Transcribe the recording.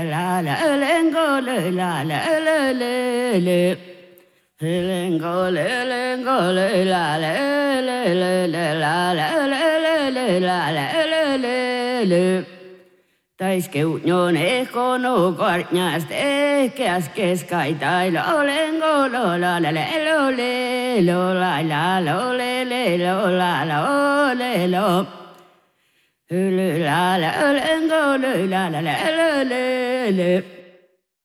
La la lengo le la la le le le. Lengo le lengo le la le le le le la la le le le la la le le le. Täiskeuñone kono korñaste käskes kaitai lo lengo lo la la le lo le lo la la lo le le lo la lo le lo. La la lengo la la la le le le.